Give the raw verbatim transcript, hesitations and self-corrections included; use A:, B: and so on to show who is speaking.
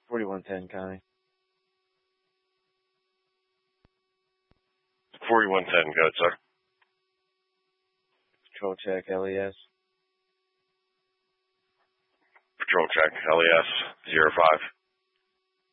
A: forty-one ten, Connie.
B: forty-one ten, go ahead, sir.
A: Patrol check, L E S.
B: Patrol check, L E S, zero five.